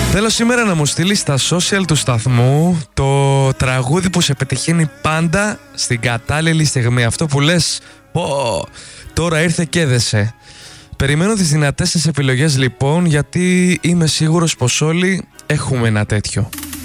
Θέλω σήμερα να μου στείλει στα social του σταθμού το τραγούδι που σε πετυχαίνει πάντα στην κατάλληλη στιγμή. Αυτό που λες, πω, τώρα ήρθε και έδεσε. Περιμένω τις δυνατές σας επιλογές λοιπόν, γιατί είμαι σίγουρος πως όλοι έχουμε ένα τέτοιο.